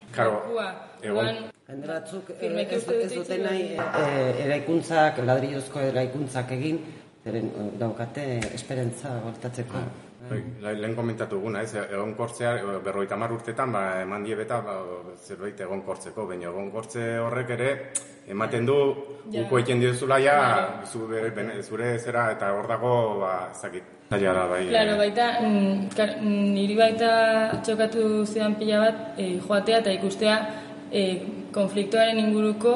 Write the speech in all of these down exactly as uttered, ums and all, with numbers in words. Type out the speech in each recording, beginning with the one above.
Karo, egon... Jende batzuk ez duten nahi eraikuntzak, ladrillozko eraikuntzak egin, zeren daukate esperantza gortatzeko. Lehen komentatu eguna, ez, egon kortzea, berroita mar urtetan, eman diebeta zerbait egon kortzeko, baina egon kortze horrek ere, ematen du, uko egin diozula ja, zure zera, eta hor dago, ezakit. Claro, baita, niri baita txokatu zidan pila bat, joatea eta ikustea konfliktoaren inguruko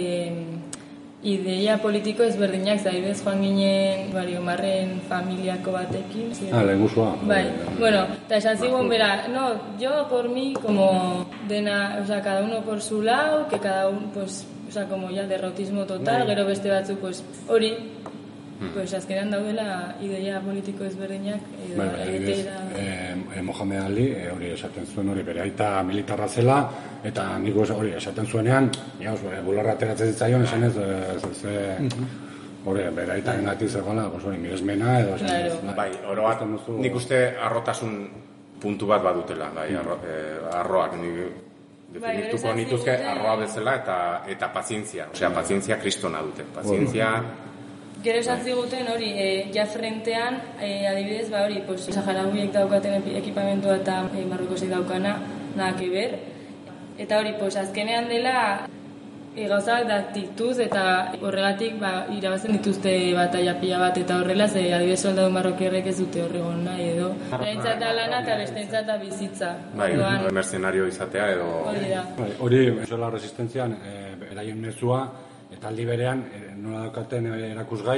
ideia politiko ezberdinak, zaibez joan ginen Omarren familiako batekin. Ah, lehen guzua. Bai, bueno, eta esan zigun, bera, no, yo por mí, como dena, o sea, cada uno por su lado, que cada uno, pues, o sea, como ya derrotismo total, gero beste batzu, pues, hori, pues azkenean daudela ideia politiko ezberdinak edo edo Mohamed Ali hori esaten zuen hori bere aita militarra zela eta nik hori esaten zuenean bularra ateratzen zitzaion esan ez hori bere aita engatik zegoela miresmena edo bai, oroak nik uste arrotasun puntu bat badutela arroak definituko nituzke arroa bezala eta pazientzia osea pazientzia kristona dute pazientzia Gero esan ziguten hori, ja frentean, adibidez, ba hori, Saharauiek daukaten ekipamentua eta Marrokosek daukana, nada que ver. Eta hori, azkenean dela, gauzak daktituz eta horregatik irabazten dituzte bataia pila bat eta horrela, ze adibidez soldadu marrokierrek ez dute horregon nahi edo. Berentzata lana eta bestentzata bizitza. Bai, mercenario izatea edo... Hori da. Hori, zola resistentzian, beraien mezua, eta aldi berean, nola daukaten erakusgai,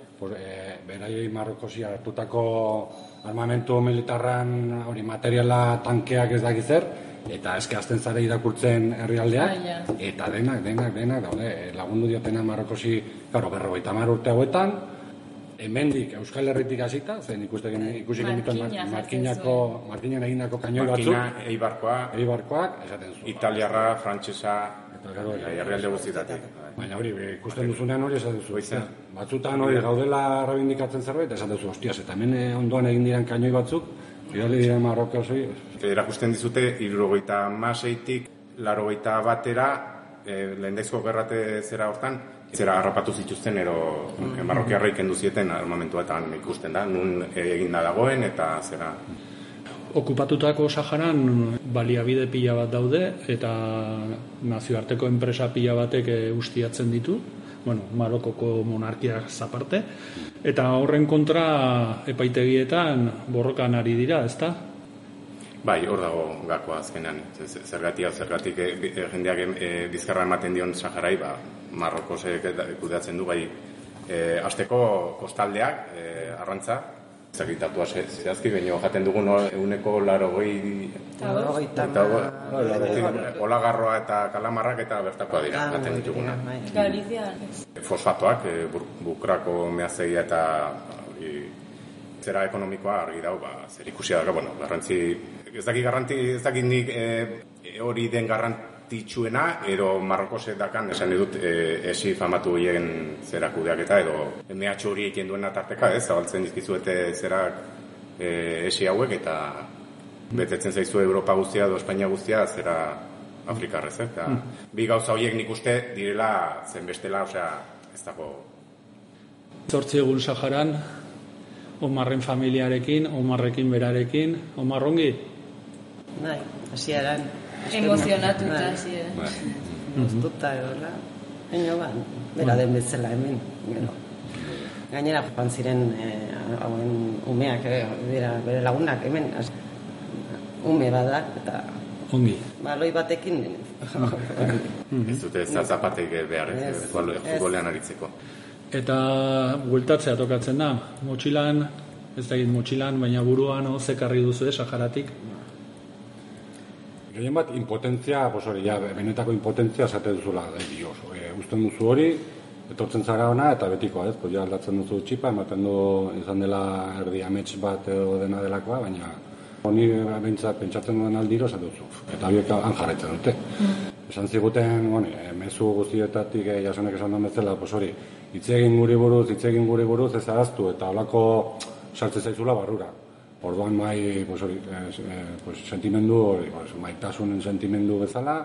beraiei Marrokosi hartutako armamentu militarran hori materiala tankeak ez dakiz zer, eta eske hasten zara irakurtzen herrialdeak, eta denak, denak, denak, daude, lagundu diotena Marrokosi, karo, berrogeita hamar urte hauetan, hemendik Euskal Herritik hasita, zen ikusi genituen Markinan egindako kainoi batzuk, Markina, Eibarkoa, Eibarkoak, esaten zuen. Italiarra, frantsesa, herrialde guztietatik. Baina hori, ikusten duzunean hori esaten zu. Batzutan hori gaudela errabindikatzen zerbait, esaten zu, hostias, eta hemen ondoan egin diren kainoi batzuk, bidali diren Marrokosoi. Erakusten dizute, hirurogeita hamaseitik laurogeita batera, lehendaizko gerrate zera hortan, zera harrapatu zituzten, ero Marrokiarrei kendu zieten armamentuetan ikusten da, nun eginda dagoen, eta zera... Okupatutako Saharan baliabide pila bat daude eta nazioarteko enpresa pila batek ustiatzen ditu, bueno, Marokoko monarkiak zaparte, eta horren kontra epaitegietan borrokan ari dira, ezta? Bai, hor dago gakoa azkenean, zergatik, zergatik jendeak bizkarra ematen dion Saharai, ba, Marrokosek kudeatzen du, bai, hasteko kostaldeak, arrantza, zakitatua zehazki, baina jaten dugun eguneko laro goi... Olagarroa eta kalamarrak eta bertakoa dira, jaten dituguna. Galizian. Fosfatoak, bukrako mehazegia eta zera ekonomikoa argi dau, zer ikusia dago, bueno, garrantzi... Ez dakit garranti, ez dakit nik hori den garrantzitsuena, edo Marrokosek dakan, esan edut, esi famatu hien zera kudeak eta, edo mehatxo hori egin duena tarteka, ez, zabaltzen dizkizuete zerak esi hauek, eta betetzen zaizu Europa guztia, edo Espainia guztia, zera Afrikarrez, eta bi gauza horiek nik uste direla zenbestela, osea, ez dago... Zortzi egun Saharan, Omarren familiarekin, Omarrekin berarekin, Omarrongi? Nahi, hasieran. Emozionatuta hasieran. Moztuta edola. Baina ba, bera den bezala hemen. Gainera, joan ziren umeak, bere lagunak hemen. Ume badak eta... Ongi. Baloi batekin. Ez dute zapatek behar, futbolean aritzeko. Eta bueltatzea tokatzen da, motxilan, ez da egin motxilan, baina buruan zekarri duzu, Saharatik? Gehien bat, impotentzia, pues hori, ja, benetako impotentzia esate duzula, dios, usten duzu hori, etortzen zara ona, eta betikoa, ez, pues ja aldatzen duzu txipa, ematen du izan dela erdi amets bat edo dena delakoa, baina honi bentsat, pentsatzen duen aldiro esate duzu, eta horiek han jarraitzen dute. Esan ziguten, bueno, mezu guztietatik jasonek esan duen bezala, pues hori, hitz egin guri buruz, hitz egin guri buruz ez araztu, eta holako sartzen zaizula barrura. Orduan mai, pues hori, eh, pues sentimendu hori, pues maitasunen sentimendu bezala,